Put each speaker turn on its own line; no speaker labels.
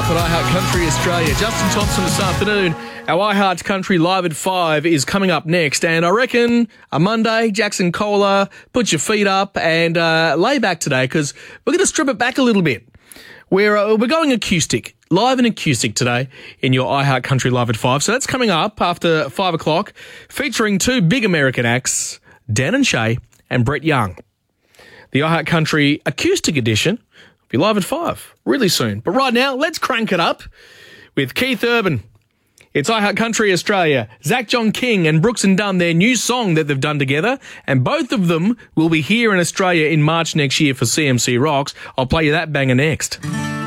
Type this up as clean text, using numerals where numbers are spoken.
up at iHeart Country Australia. Justin Thompson this afternoon. Our iHeart Country Live at 5 is coming up next. And I reckon a Monday, Jackson Kohler, put your feet up and lay back today because we're going to strip it back a little bit. We're going acoustic, live and acoustic today in your iHeart Country Live at 5. So that's coming up after 5 o'clock, featuring two big American acts, Dan and Shay and Brett Young. The iHeart Country Acoustic Edition will be live at 5 really soon. But right now, let's crank it up with Keith Urban. It's iHeart Country Australia. Zach John King and Brooks and Dunn, their new song that they've done together, and both of them will be here in Australia in March next year for CMC Rocks. I'll play you that banger next.